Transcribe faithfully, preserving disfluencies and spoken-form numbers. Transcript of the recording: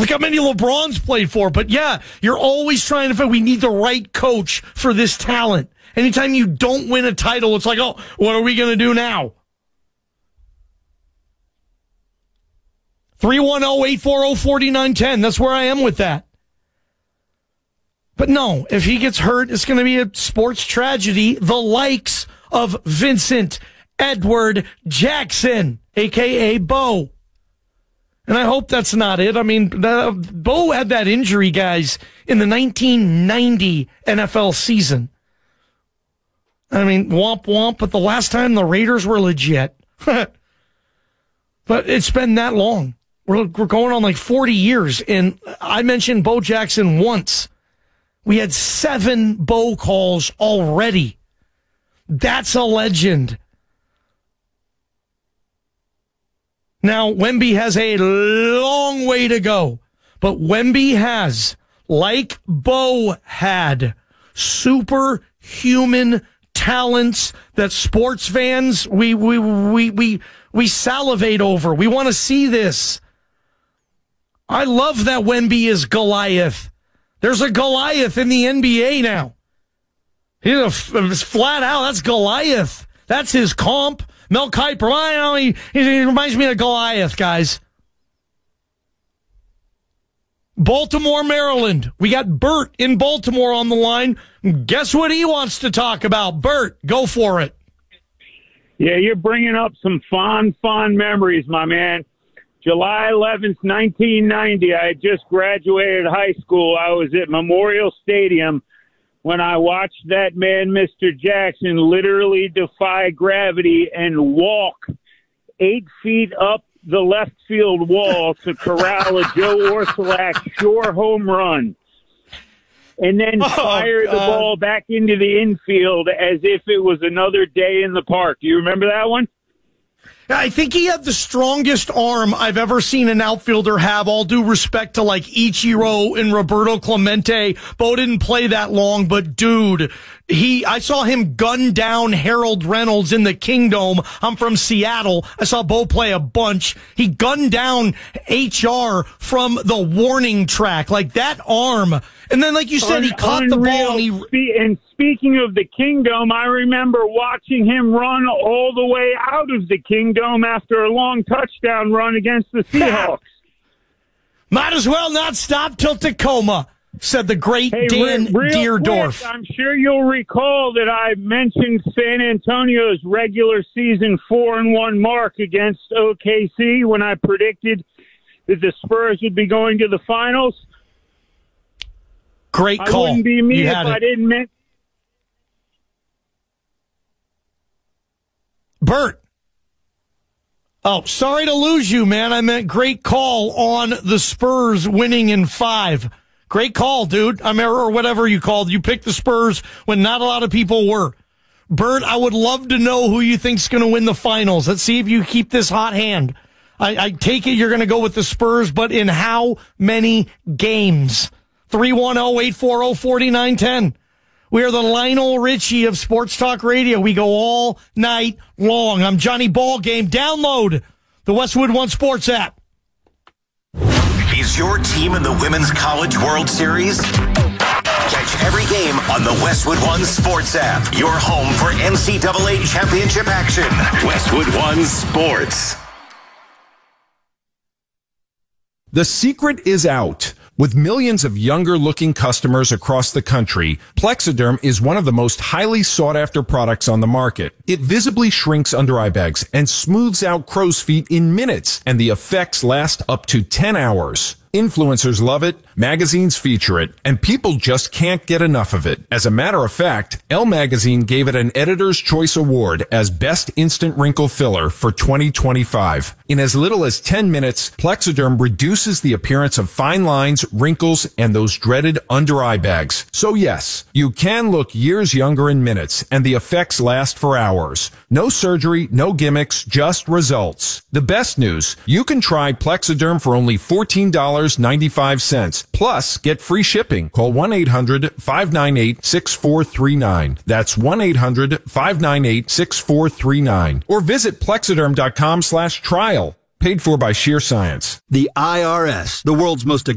Look how many LeBrons played for. But yeah, you're always trying to find, we need the right coach for this talent. Anytime you don't win a title, it's like, oh, what are we going to do now? three one zero, eight four zero, four nine one zero. That's where I am with that. But no, if he gets hurt, it's going to be a sports tragedy. The likes of Vincent Edward Jackson, a k a. Bo. And I hope that's not it. I mean, uh, Bo had that injury, guys, in the nineteen ninety N F L season. I mean, womp womp, but the last time the Raiders were legit. But it's been that long. We're, we're going on like forty years, and I mentioned Bo Jackson once. We had seven Bo calls already. That's a legend. Now, Wemby has a long way to go, but Wemby has, like Bo had, superhuman talents that sports fans, we, we, we, we, we salivate over. We want to see this. I love that Wemby is Goliath. There's a Goliath in the N B A now. He's a, flat out, that's Goliath. That's his comp. Mel Kiper, I know, he, he reminds me of Goliath, guys. Baltimore, Maryland. We got Bert in Baltimore on the line. Guess what he wants to talk about? Bert, go for it. Yeah, you're bringing up some fond, fond memories, my man. July eleventh, nineteen ninety, I had just graduated high school. I was at Memorial Stadium when I watched that man, Mister Jackson, literally defy gravity and walk eight feet up the left field wall to corral a Joe Orsulak shore home run, and then oh, fire the ball back into the infield as if it was another day in the park. Do you remember that one? I think he had the strongest arm I've ever seen an outfielder have, all due respect to like Ichiro and Roberto Clemente. Bo didn't play that long, but dude, he, I saw him gun down Harold Reynolds in the Kingdome. I'm from Seattle. I saw Bo play a bunch. He gunned down H R from the warning track, like that arm. And then, like you said, he caught Unreal. the ball and he... And speaking of the Kingdome, I remember watching him run all the way out of the Kingdome after a long touchdown run against the Seahawks. Might as well not stop till Tacoma, said the great hey, Dan real Deerdorf. Quick, I'm sure you'll recall that I mentioned San Antonio's regular season four and one mark against O K C when I predicted that the Spurs would be going to the finals. Great call. I wouldn't be me you if I didn't mention. Bert. Oh, sorry to lose you, man. I meant great call on the Spurs winning in five. Great call, dude. I mean, or whatever you called. You picked the Spurs when not a lot of people were. Bert, I would love to know who you think's going to win the finals. Let's see if you keep this hot hand. I, I take it you're going to go with the Spurs, but in how many games? three one zero, eight four zero, four nine one zero. We are the Lionel Richie of Sports Talk Radio. We go all night long. I'm Johnny Ballgame. Download the Westwood One Sports app. Is your team in the Women's College World Series? Catch every game on the Westwood One Sports app. Your home for N C double A championship action. Westwood One Sports. The secret is out. With millions of younger-looking customers across the country, Plexiderm is one of the most highly sought-after products on the market. It visibly shrinks under-eye bags and smooths out crow's feet in minutes, and the effects last up to ten hours. Influencers love it, magazines feature it, and people just can't get enough of it. As a matter of fact, Elle Magazine gave it an Editor's Choice Award as Best Instant Wrinkle Filler for twenty twenty-five. In as little as ten minutes, Plexiderm reduces the appearance of fine lines, wrinkles, and those dreaded under-eye bags. So yes, you can look years younger in minutes, and the effects last for hours. No surgery, no gimmicks, just results. The best news, you can try Plexiderm for only fourteen dollars and ninety-five cents. Plus, get free shipping. Call one eight hundred, five nine eight, six four three nine. That's one eight hundred, five nine eight, six four three nine. Or visit plexiderm dot com slash trial. Paid for by Sheer Science. The I R S, the world's most